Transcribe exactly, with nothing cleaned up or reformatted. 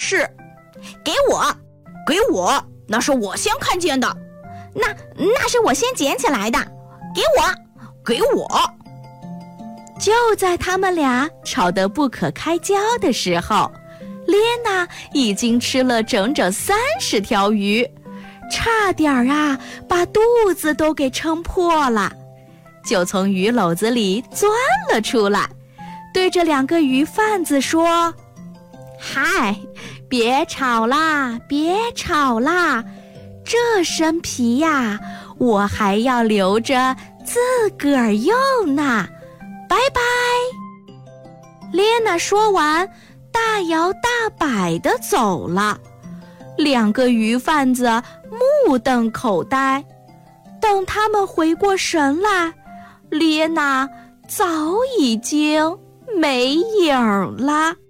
是。 给我， 给我，那是我先看见的。 那那是我先捡起来的。给我， 给我。 就在他们俩吵得不可开交的时候，列娜已经吃了整整三十条鱼，差点儿啊把肚子都给撑破了，就从鱼篓子里钻了出来，对着两个鱼贩子说：嗨，别吵啦，别吵啦，这身皮呀，我还要留着自个儿用呢，拜拜。列娜说完，大摇大摆地走了。两个鱼贩子目瞪口呆，等他们回过神来，列娜早已经没影了。